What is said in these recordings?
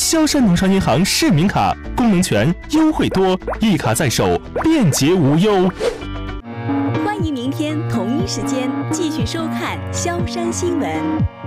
萧山农商银行市民卡，功能全，优惠多，一卡在手，便捷无忧。 欢迎明天同一时间继续收看萧山新闻。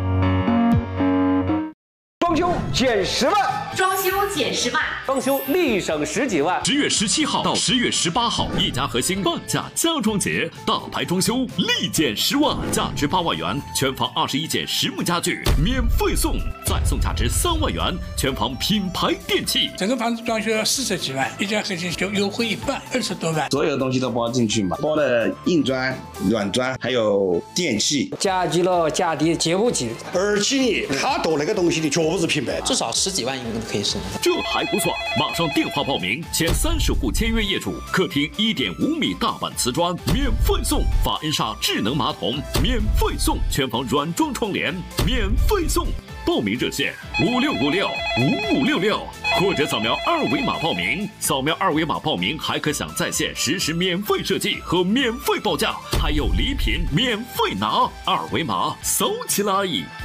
装修减10万， 装修减10万， 装修立省10几万。 10月17号到10月18号，一家核心半价家装节，大牌装修立减10万，价值8万元，全房21件实木家具免费送，再送价值3万元，全房品牌电器。 整个房子装修要40几万，一家核心就优惠一半，20多万。 所有东西都包进去嘛，包了硬砖、软砖，还有电器， 家具了、家电、节目机， 而且他做那个东西的绝不是平白， 至少10几万应该可以省。 这还不错，马上电话报名，前30户签约业主，客厅1.5米大板瓷砖免费送，法恩莎智能马桶免费送，全房软装窗帘免费送。报名热线56565566，或者扫描2维码报名。扫描2维码报名还可享在线实时免费设计和免费报价，还有礼品免费拿。2维码扫起来。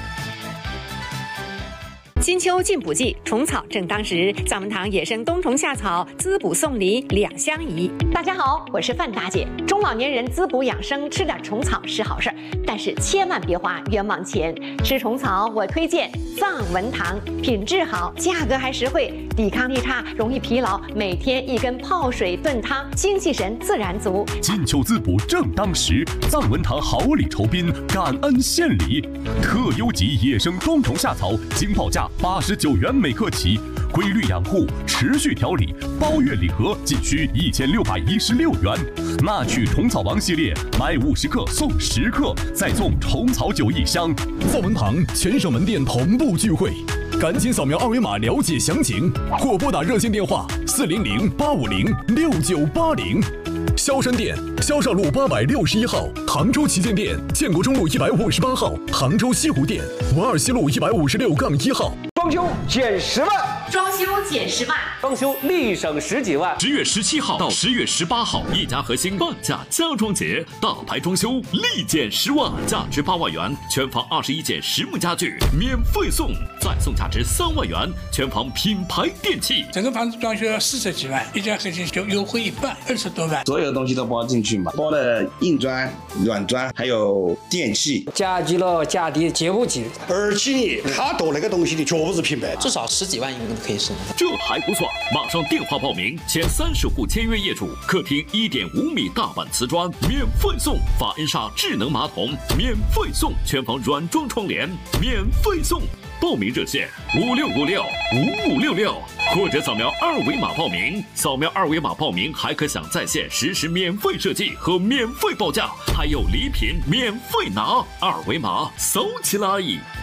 金秋进补季，虫草正当时，藏文堂野生冬虫夏草滋补送礼2相宜。大家好，我是范大姐。中老年人滋补养生，吃点虫草是好事，但是千万别花冤枉钱。吃虫草，我推荐藏文堂，品质好，价格还实惠，抵抗力差，容易疲劳，每天1根泡水炖汤，精气神自然足。 金秋滋补正当时，藏文堂好礼酬宾，感恩献礼，特优级野生冬虫夏草，经报价89元每克起，规律养护，持续调理，包月礼盒仅需1616元。纳曲虫草王系列，买50克送10克，再送虫草酒1箱。 藏文堂全省门店同步聚会，赶紧扫描2维码了解详情，或拨打热线电话400-850-6980。萧山店，萧少路861号；杭州旗舰店，建国中路158号；杭州西湖店，文二西路156-1号。 装修减10万， 装修减10万， 装修立省10几万。 10月17号到10月18号，一家核心半价家装节，大牌装修立减10万，价值8万元，全房21件实木家具免费送，再送价值3万元，全房品牌电器。 整个房子装修要40几万，一家核心就优惠一半，20多万。 所有东西都包进去嘛，包了硬砖、软砖，还有电器， 家具了、家电、节目机， 而且他做那个东西的绝不是平白， 至少10几万应该可以省。 这还不错，马上电话报名，前30户签约业主，客厅1.5米大板瓷砖免费送，法恩莎智能马桶免费送，全房软装窗帘免费送。报名热线56565566，或者扫描2维码报名。扫描2维码报名还可享在线实时免费设计和免费报价，还有礼品免费拿。2维码扫起来。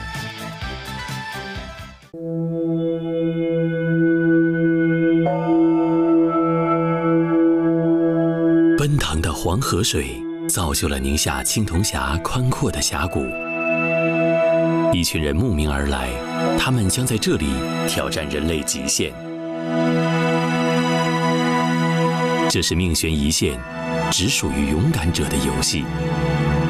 奔腾的黄河水造就了宁夏青铜峡宽阔的峡谷。一群人慕名而来，他们将在这里挑战人类极限。这是命悬一线，只属于勇敢者的游戏。